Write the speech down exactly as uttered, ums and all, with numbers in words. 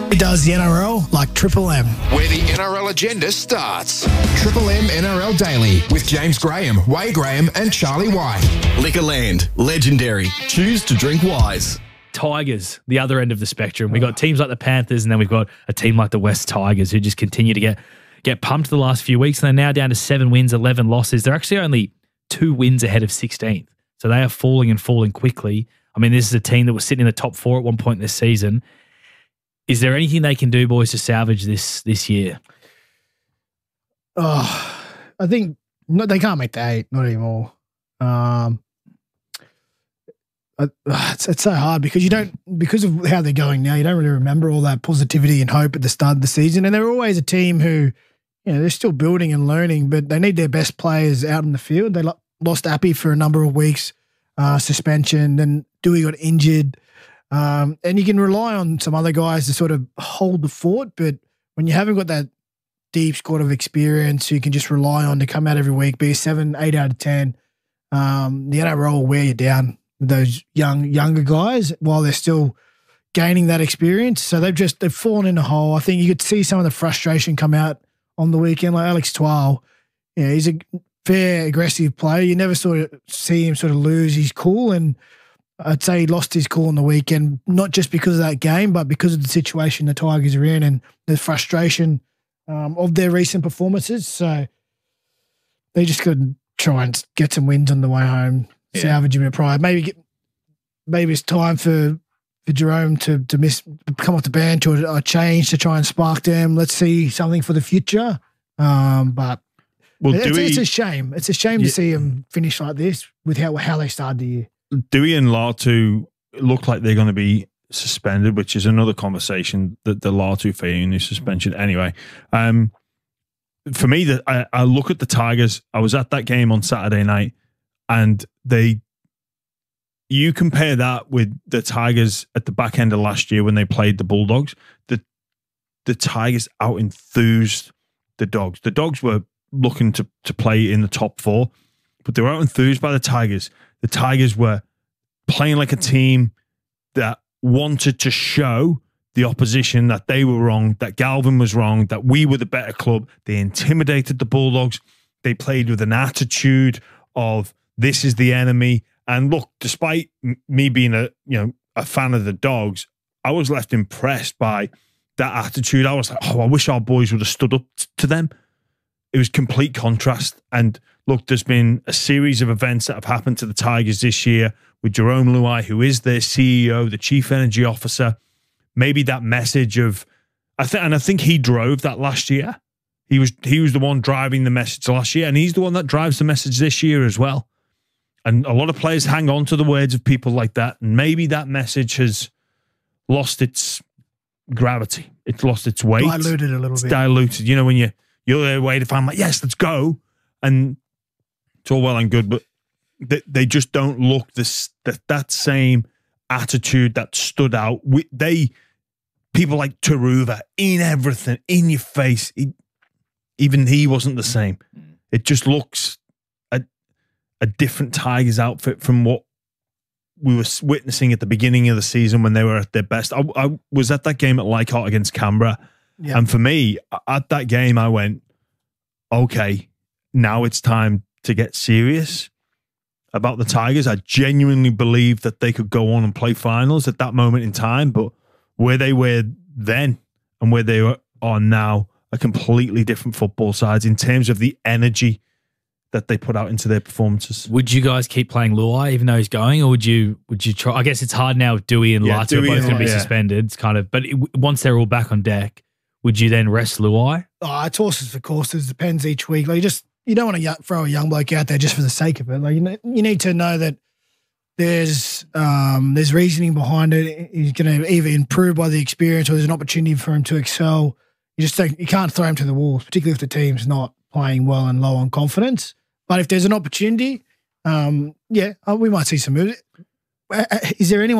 It does the N R L like Triple M. Where the N R L agenda starts. Triple M N R L Daily with James Graham, Way Graham and Charlie White. Liquorland, legendary. Choose to drink wise. Tigers, the other end of the spectrum. We've got teams like the Panthers, and then we've got a team like the West Tigers who just continue to get get pumped the last few weeks. And they're now down to seven wins, eleven losses. They're actually only two wins ahead of sixteenth. So they are falling and falling quickly. I mean, this is a team that was sitting in the top four at one point this season. Is there anything they can do, boys, to salvage this this year? Oh, I think no, they can't make the eight, not anymore. Um, uh, it's, it's so hard because you don't, because of how they're going now, you don't really remember all that positivity and hope at the start of the season. And they're always a team who, you know, they're still building and learning, but they need their best players out in the field. They lo- lost Appy for a number of weeks, uh, suspension, then Dewey got injured. Um, and you can rely on some other guys to sort of hold the fort, but when you haven't got that deep squad of experience you can just rely on to come out every week, be a seven, eight out of ten, um, the N R L will wear you down with those young, younger guys while they're still gaining that experience. So they've just, they've fallen in a hole. I think you could see some of the frustration come out on the weekend, like Alex Twal. Yeah, he's a fair, aggressive player. You never sort of see him sort of lose his cool, and I'd say he lost his cool on the weekend, not just because of that game, but because of the situation the Tigers are in and the frustration um, of their recent performances. So they just could try and get some wins on the way home, yeah. salvage a bit of pride. Maybe get, maybe it's time for for Jerome to to miss come off the bench or a change to try and spark them. Let's see something for the future. Um, but well, it's, we, it's a shame. It's a shame yeah. to see them finish like this with how how they started the year. Dewey and Latu look like they're going to be suspended, which is another conversation, that the Latu Fayuni suspension. Anyway, um, for me, that I, I look at the Tigers. I was at that game on Saturday night, and they. You compare that with the Tigers at the back end of last year when they played the Bulldogs. The the Tigers out enthused the Dogs. The Dogs were looking to to play in the top four, but they were out enthused by the Tigers. The Tigers were playing like a team that wanted to show the opposition that they were wrong, that Galvin was wrong, that we were the better club. They intimidated the Bulldogs. They played with an attitude of this is the enemy. And look, despite me being a you know a fan of the Dogs, I was left impressed by that attitude. I was like, oh, I wish our boys would have stood up t- to them. It was complete contrast. And look, there's been a series of events that have happened to the Tigers this year with Jerome Luai, who is their C E O, the Chief Energy Officer. Maybe that message of, I think, and I think he drove that last year. He was he was the one driving the message last year, and he's the one that drives the message this year as well. And a lot of players hang on to the words of people like that, and maybe that message has lost its gravity. It's lost its weight. Diluted a little it's bit. Diluted. You know, when you, you're there waiting for, I'm like, yes, let's go. And it's all well and good, but they, they just don't look this that, that same attitude that stood out. We, they, people like Taruva, in everything, in your face. He, even he wasn't the same. It just looks a different Tigers outfit from what we were witnessing at the beginning of the season when they were at their best. I, I was at that game at Leichhardt against Canberra. Yeah. And for me, at that game, I went, okay, now it's time to get serious about the Tigers. I genuinely believed that they could go on and play finals at that moment in time, but where they were then and where they are now are completely different football sides in terms of the energy that they put out into their performances. Would you guys keep playing Luai even though he's going, or would you would you try? I guess it's hard now. Dewey and yeah, Latu are both going to be yeah. suspended. It's kind of, but it, once they're all back on deck, would you then rest Luai? Oh, it's horses for courses. Depends each week. Like you just you don't want to throw a young bloke out there just for the sake of it. Like you, know, you need to know that there's um, there's reasoning behind it. He's going to either improve by the experience or there's an opportunity for him to excel. You just don't, you can't throw him to the wolves, particularly if the team's not playing well and low on confidence. But if there's an opportunity, um, yeah, we might see some moves. Is there anyone